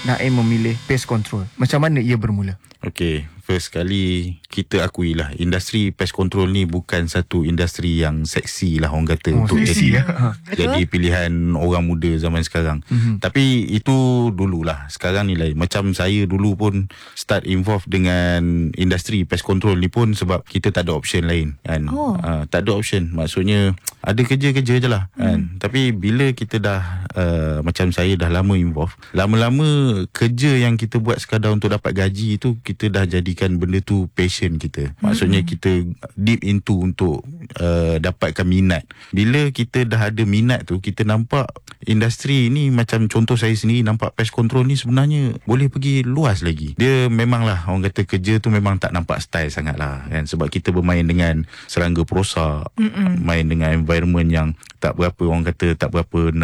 Naim memilih pest control? Macam mana ia bermula? Okey, first kali kita akuilah industri pest control ni bukan satu industri yang seksi lah orang kata untuk jadi pilihan orang muda zaman sekarang. Tapi itu dululah. Sekarang ni lain. Macam saya dulu pun start involve dengan industri pest control ni pun sebab kita tak ada option lain kan. Tak ada option. Maksudnya ada kerja-kerja je lah kan. Tapi bila kita dah macam saya dah lama involve, lama-lama kerja yang kita buat sekadar untuk dapat gaji tu kita dah jadikan benda tu passion kita. Maksudnya kita deep into untuk dapatkan minat. Bila kita dah ada minat tu, kita nampak industri ni, macam contoh saya sendiri nampak pest control ni sebenarnya boleh pergi luas lagi. Dia memanglah orang kata kerja tu memang tak nampak style sangat lah kan, sebab kita bermain dengan serangga perosak, main dengan environment yang tak berapa orang kata tak berapa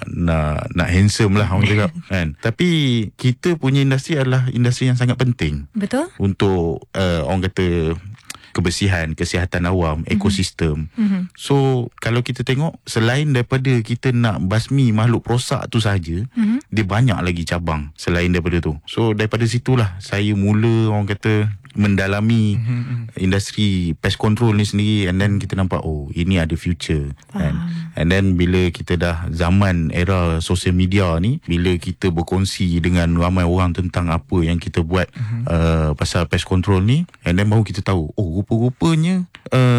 nak handsome lah orang cakap kan. Tapi kita punya industri adalah industri yang sangat penting. Betul. Untuk orang kata kebersihan, kesihatan awam, ekosistem. So kalau kita tengok, selain daripada kita nak basmi makhluk perosak tu saja, dia banyak lagi cabang selain daripada tu. So daripada situlah saya mula orang kata mendalami industri pest control ni sendiri, and then kita nampak oh ini ada future kan. And then bila kita dah zaman era social media ni, bila kita berkongsi dengan ramai orang tentang apa yang kita buat pasal pest control ni, and then baru kita tahu oh rupa-rupanya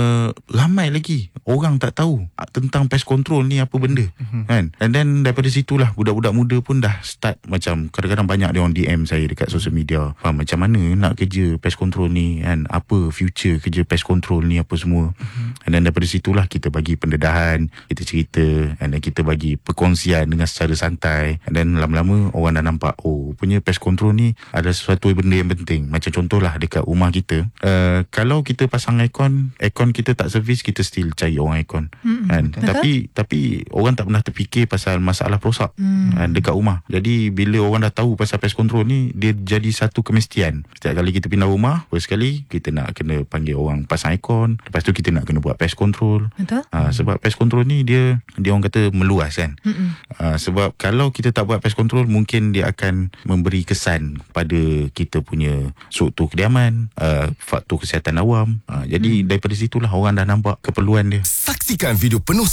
ramai lagi orang tak tahu tentang pest control ni apa benda kan. And then daripada situlah budak-budak muda pun dah start, macam kadang-kadang banyak dia orang DM saya dekat social media, faham macam mana nak kerja pest control ni kan, apa future kerja pest control ni apa semua. And then daripada situlah kita bagi pendedahan, kita cerita, and then kita bagi perkongsian dengan secara santai. And then lama-lama orang dah nampak oh punya pest control ni ada sesuatu benda yang penting. Macam contohlah dekat rumah kita, kalau kita pasang aircon kita tak servis, kita still cari orang aircon kan. Tapi orang tak pernah terfikir pasal masalah perosak dekat rumah. Jadi bila orang dah tahu pasal pest control ni, dia jadi satu kemestian. Setiap kali kita pindah rumah, first kali kita nak kena panggil orang pasang aircon, lepas tu kita nak kena buat pest control. Sebab pest control ni dia orang kata meluas kan. Sebab kalau kita tak buat pest control, mungkin dia akan memberi kesan pada kita punya struktur kediaman, faktor kesihatan awam. Jadi daripada situlah orang dah nampak keperluan dia. Saksikan video penuh